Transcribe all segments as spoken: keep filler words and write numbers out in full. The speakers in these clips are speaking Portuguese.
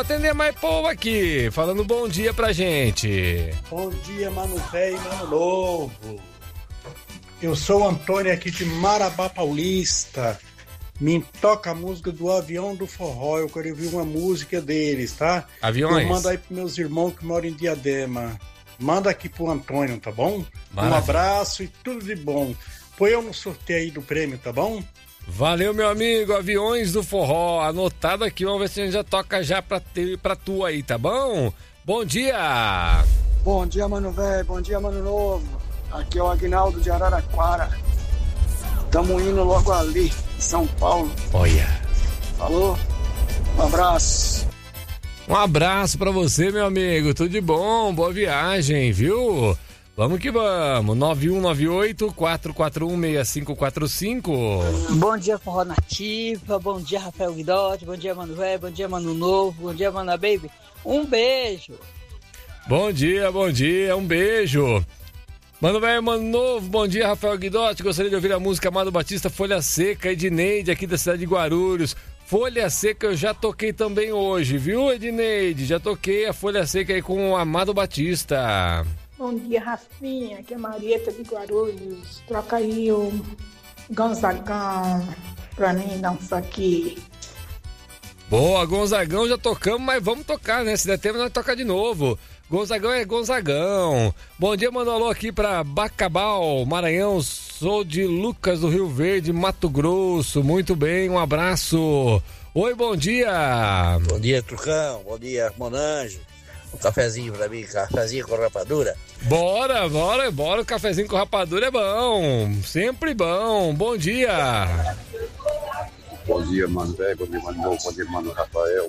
vamos atender mais povo aqui, falando bom dia pra gente. Bom dia, mano velho e mano novo. Eu sou o Antônio aqui de Marabá Paulista. Me toca a música do Avião do Forró. Eu quero ouvir uma música deles, tá? Aviões. Eu mando aí pros meus irmãos que moram em Diadema. Manda aqui pro Antônio, tá bom? Maravilha. Um abraço e tudo de bom. Põe eu no sorteio aí do prêmio, tá bom? Valeu, meu amigo, Aviões do Forró, anotado aqui, vamos ver se a gente já toca já pra, te, pra tu aí, tá bom? Bom dia! Bom dia, mano velho, bom dia, mano novo. Aqui é o Aguinaldo de Araraquara. Tamo indo logo ali, em São Paulo. Olha. Falou? Um abraço. Um abraço pra você, meu amigo, tudo de bom, boa viagem, viu? Vamos que vamos, nove um nove oito, quatro quatro um, seis cinco quatro cinco. Bom dia, Forró Nativa, bom dia, Rafael Guidotti, bom dia, Mano Velho, bom dia, Mano Novo, bom dia, Mana Baby. Um beijo. Bom dia, bom dia, um beijo. Mano Velho, Mano Novo, bom dia, Rafael Guidotti. Gostaria de ouvir a música Amado Batista, Folha Seca, Edneide, aqui da cidade de Guarulhos. Folha Seca eu já toquei também hoje, viu, Edneide? Já toquei a Folha Seca aí com o Amado Batista. Bom dia, Rafinha, aqui é Marieta de Guarulhos. Troca aí o Gonzagão pra mim dançar aqui. Boa, Gonzagão já tocamos, mas vamos tocar, né? Se der tempo, nós tocar de novo. Gonzagão é Gonzagão. Bom dia, manda um alô aqui pra Bacabal, Maranhão. Sou de Lucas do Rio Verde, Mato Grosso. Muito bem, um abraço. Oi, bom dia. Bom dia, Trucão. Bom dia, Monange. Um cafezinho pra mim, cafezinho com rapadura. Bora, bora, bora. O cafezinho com rapadura é bom. Sempre bom. Bom dia. Bom dia, mano velho. Bom dia, mano novo. Bom dia, mano Rafael.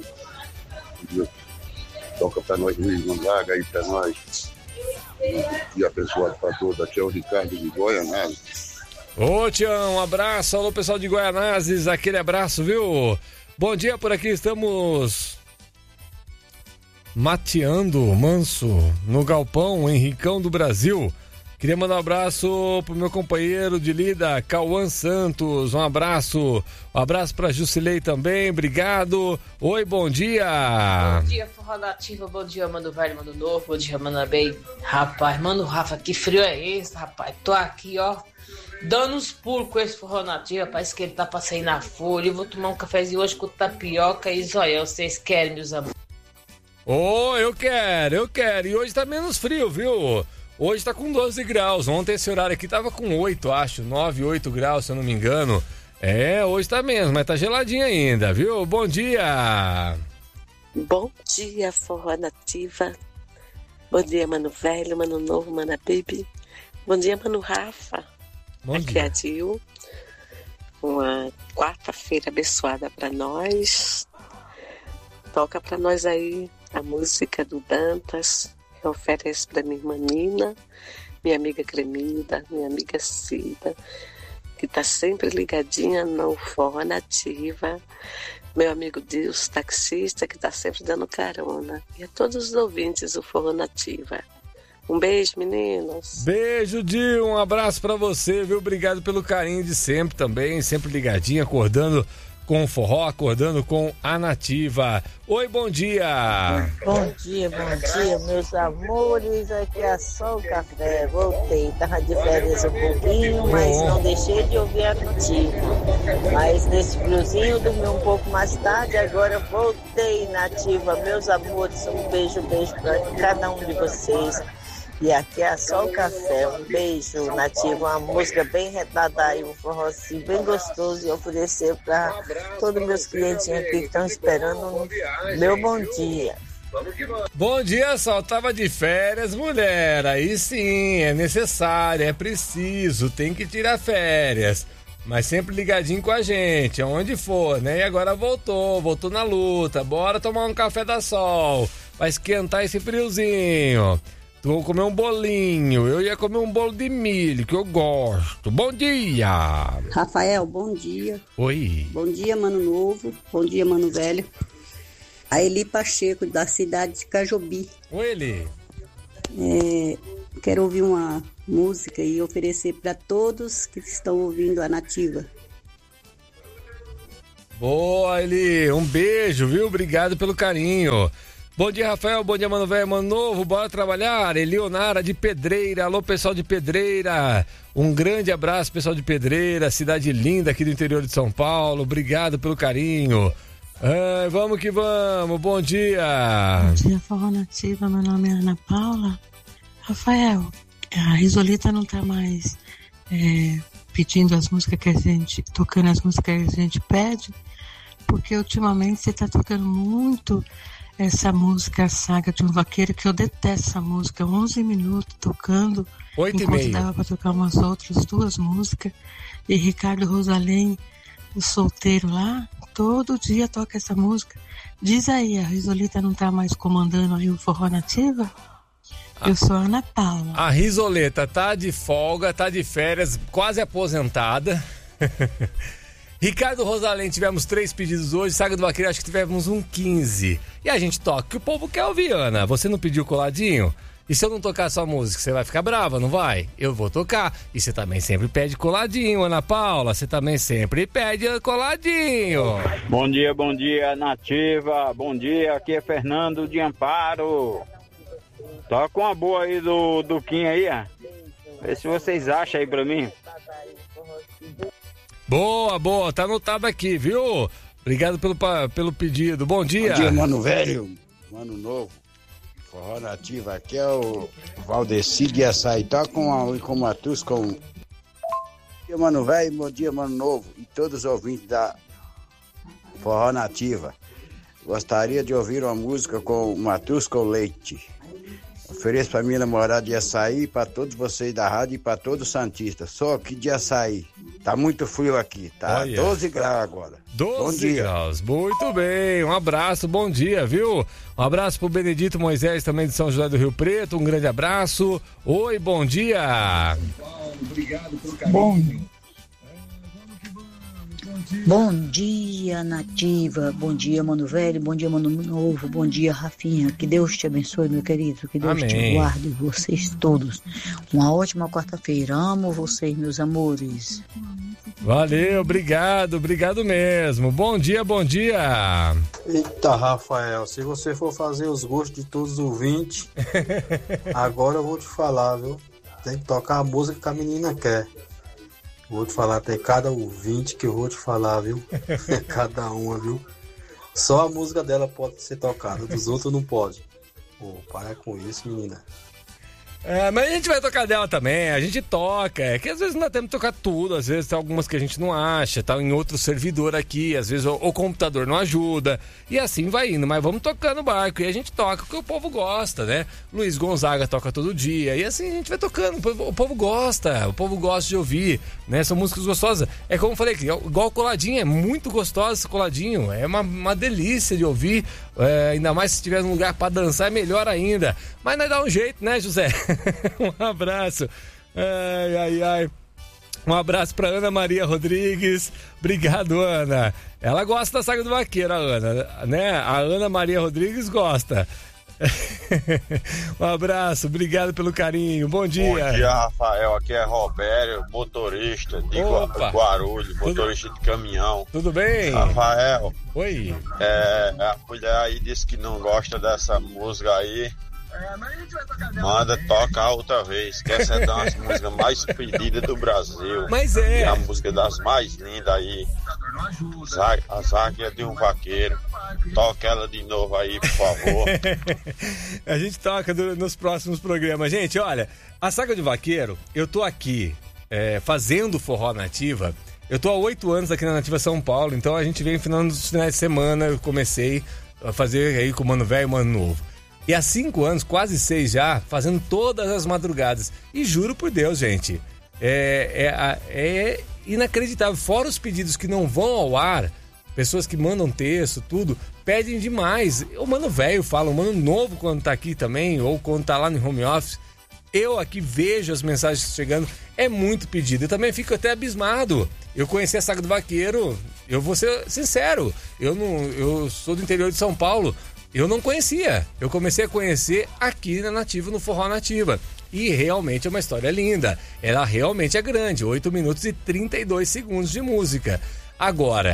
Toca pra nós, Luiz Gonzaga aí pra nós. E abençoado pra todos. Aqui é o Ricardo de Goianazes. Ô, Tião, um abraço. Alô, pessoal de Goianazes. Aquele abraço, viu? Bom dia, por aqui estamos mateando manso no galpão Henricão do Brasil. Queria mandar um abraço pro meu companheiro de lida, Cauã Santos. Um abraço. Um abraço pra Jusilei também. Obrigado. Oi, bom dia. Bom dia, Forró Nativa. Bom dia, Mano Velho, Mano Novo. Bom dia, Mano Bem. Rapaz, Mano Rafa, que frio é esse, rapaz? Tô aqui, ó, dando uns pulos com esse Forró Nativa. Parece que ele tá pra sair na folha. Eu vou tomar um cafezinho hoje com tapioca e zóia. Vocês querem, meus amores? Ô, oh, eu quero, eu quero. E hoje tá menos frio, viu? Hoje tá com doze graus. Ontem esse horário aqui tava com oito, acho. nove, oito graus, se eu não me engano. É, hoje tá menos, mas tá geladinho ainda, viu? Bom dia! Bom dia, Forró Nativa. Bom dia, Mano Velho, Mano Novo, Mana Baby. Bom dia, Mano Rafa. Bom Aqui dia. é a Dil. Uma quarta-feira abençoada pra nós. Toca pra nós aí a música do Dantas, que eu ofereço pra minha irmã Nina, minha amiga Cremida, minha amiga Cida, que tá sempre ligadinha no Forró Nativa, meu amigo Deus, taxista, que tá sempre dando carona, e a todos os ouvintes do Forró Nativa. Um beijo, meninos. Beijo, Dil, um abraço pra você, viu? Obrigado pelo carinho de sempre também, sempre ligadinho, acordando com o forró, acordando com a Nativa. Oi, bom dia. Bom dia, bom dia, meus amores. Aqui é só o café. Voltei, tava de férias um pouquinho, mas Bom. não deixei de ouvir a Nativa. Mas nesse friozinho, dormi um pouco mais tarde, agora voltei, Nativa. Meus amores, um beijo, beijo pra cada um de vocês. E aqui é só o café. Um beijo, Nativa. Uma música bem retada aí, um forrozinho bem gostoso e oferecer para todos os meus clientinhos aqui que estão esperando meu bom dia. Bom dia, Sol. Tava de férias, mulher. Aí sim, é necessário, é preciso, tem que tirar férias. Mas sempre ligadinho com a gente, aonde for, né? E agora voltou, voltou na luta. Bora tomar um café da Sol, pra esquentar esse friozinho. Vou comer um bolinho. Eu ia comer um bolo de milho, que eu gosto. Bom dia! Rafael, bom dia. Oi. Bom dia, Mano Novo. Bom dia, Mano Velho. A Eli Pacheco, da cidade de Cajobi. Oi, Eli. É, quero ouvir uma música e oferecer para todos que estão ouvindo a Nativa. Boa, Eli. Um beijo, viu? Obrigado pelo carinho. Bom dia, Rafael. Bom dia, Mano Velho, Mano Novo. Bora trabalhar. Eleonara de Pedreira. Alô, pessoal de Pedreira. Um grande abraço, pessoal de Pedreira. Cidade linda aqui do interior de São Paulo. Obrigado pelo carinho. Ah, vamos que vamos. Bom dia. Bom dia, Forró Nativa. Meu nome é Ana Paula. Rafael, a Risolita não tá mais é, pedindo as músicas que a gente... Tocando as músicas que a gente pede, porque ultimamente você tá tocando muito... Essa música, a Saga de um Vaqueiro, que eu detesto essa música, onze minutos tocando, Oito enquanto e meio. dava para tocar umas outras duas músicas. E Ricardo Rosalém, o solteiro lá, todo dia toca essa música. Diz aí, a Risolita não tá mais comandando aí o Forró Nativa? Eu sou a Ana Paula. A Risoleta tá de folga, tá de férias, quase aposentada. Ricardo Rosalém, tivemos três pedidos hoje. Saga do Vaqueiro, acho que tivemos um quinze. E a gente toca, que o povo quer ouvir, Ana. Você não pediu coladinho? E se eu não tocar sua música, você vai ficar brava, não vai? Eu vou tocar. E você também sempre pede coladinho, Ana Paula. Você também sempre pede coladinho. Bom dia, bom dia, Nativa. Bom dia, aqui é Fernando de Amparo. Toca uma boa aí do Duquinho aí, ó. Vê se vocês acham aí pra mim. Boa, boa, tá anotado aqui, viu? Obrigado pelo, pelo pedido. Bom dia. Bom dia, Mano Velho, Mano Novo, Forró Nativa. Aqui é o Valdeci de Açaí. Tá com a com Matus com. Bom dia, Mano Velho, bom dia, Mano Novo. E todos os ouvintes da Forró Nativa. Gostaria de ouvir uma música com Matus com Leite. Ofereço para minha namorada de Açaí, para todos vocês da rádio e para todos os santistas. Só aqui de Açaí. Tá muito frio aqui, tá? Olha. doze graus agora. doze graus, muito bem. Um abraço, bom dia, viu? Um abraço pro Benedito Moisés, também de São José do Rio Preto. Um grande abraço. Oi, bom dia. Obrigado pelo carinho. Bom. Bom dia, Nativa. Bom dia, Mano Velho. Bom dia, Mano Novo. Bom dia, Rafinha. Que Deus te abençoe, meu querido. Que Deus Amém. te guarde, vocês todos. Uma ótima quarta-feira. Amo vocês, meus amores. Valeu, obrigado, obrigado mesmo. Bom dia, bom dia. Eita, Rafael, se você for fazer os gostos de todos os ouvintes, agora eu vou te falar, viu? Tem que tocar a música que a menina quer. Vou te falar, tem cada ouvinte que eu vou te falar, viu? Cada uma, viu? Só a música dela pode ser tocada, dos outros não pode. Pô, para com isso, menina. É, mas a gente vai tocar dela também, a gente toca, é que às vezes não dá tempo de tocar tudo, às vezes tem algumas que a gente não acha, tá em outro servidor aqui, às vezes o, o computador não ajuda, e assim vai indo, mas vamos tocando o barco, e a gente toca o que o povo gosta, né? Luiz Gonzaga toca todo dia, e assim a gente vai tocando, o povo, o povo gosta, o povo gosta de ouvir, né? São músicas gostosas, é como eu falei, igual o Coladinho, é muito gostoso esse Coladinho, é uma, uma delícia de ouvir, é, ainda mais se estiver num lugar pra dançar, é melhor ainda, mas nós dá um jeito, né, José? Um abraço. Ai, ai, ai. Um abraço pra Ana Maria Rodrigues. Obrigado, Ana. Ela gosta da Saga do Vaqueiro, a Ana, né? A Ana Maria Rodrigues gosta. Um abraço, obrigado pelo carinho. Bom dia. Bom dia, Rafael. Aqui é Robério, motorista de Opa. Guarulhos, motorista Tudo... de caminhão. Tudo bem? Rafael. Oi. É, a mulher aí disse que não gosta dessa música aí. Manda tocar outra vez, que essa é das músicas mais pedidas do Brasil. Mas é. É a música das mais lindas aí. As Águias de um Vaqueiro. Toca ela de novo aí, por favor. A gente toca nos próximos programas. Gente, olha, a Saga de Vaqueiro, eu tô aqui é, fazendo Forró Nativa. Eu tô há oito anos aqui na Nativa São Paulo, então a gente vem final dos finais de semana. Eu comecei a fazer aí com o Mano Velho e o Mano Novo. E há cinco anos, quase seis já, fazendo todas as madrugadas. E juro por Deus, gente, é, é, é inacreditável. Fora os pedidos que não vão ao ar, pessoas que mandam texto, tudo, pedem demais. O Mano Velho fala, o Mano Novo quando tá aqui também, ou quando tá lá no home office. Eu aqui vejo as mensagens chegando, é muito pedido. Eu também fico até abismado. Eu conheci a Saga do Vaqueiro, eu vou ser sincero, eu, não, eu sou do interior de São Paulo. Eu não conhecia, eu comecei a conhecer aqui na Nativa, no Forró Nativa. E realmente é uma história linda, ela realmente é grande, oito minutos e trinta e dois segundos de música. Agora,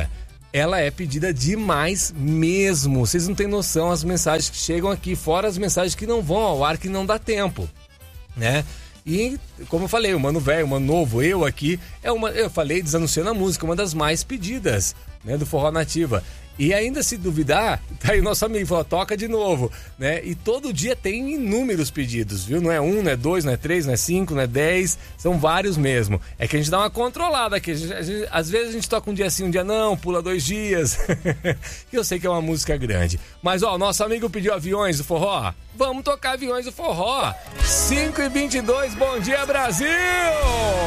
ela é pedida demais mesmo. Vocês não têm noção as mensagens que chegam aqui, fora as mensagens que não vão ao ar, que não dá tempo, né? E, como eu falei, o Mano Velho, o Mano Novo, eu aqui, é uma, eu falei, desanunciando a música, uma das mais pedidas, né, do Forró Nativa. E ainda se duvidar, tá aí o nosso amigo, falou, toca de novo, né? E todo dia tem inúmeros pedidos, viu? Não é um, não é dois, não é três, não é cinco, não é dez, são vários mesmo. É que a gente dá uma controlada aqui, a gente, a gente, às vezes a gente toca um dia sim, um dia não, pula dois dias. E eu sei que é uma música grande. Mas, ó, o nosso amigo pediu Aviões do Forró. Vamos tocar Aviões do Forró. cinco e vinte e dois, bom dia, Brasil!